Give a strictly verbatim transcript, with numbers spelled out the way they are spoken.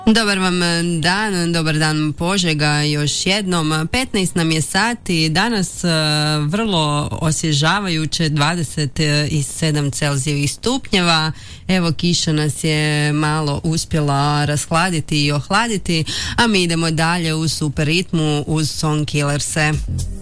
Dobar vam dan, dobar dan Požega još jednom. petnaest nam je sati, danas vrlo osvježavajuće, dvadeset sedam Celzijevih stupnjeva. Evo, kiša nas je malo uspjela rashladiti i ohladiti, a mi idemo dalje u super ritmu uz Song Killerse.